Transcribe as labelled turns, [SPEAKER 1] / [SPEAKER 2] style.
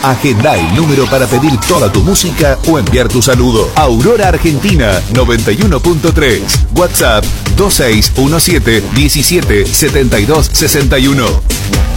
[SPEAKER 1] Agenda el número para pedir toda tu música o enviar tu saludo. Aurora Argentina 91.3. WhatsApp 2617 17 72 61.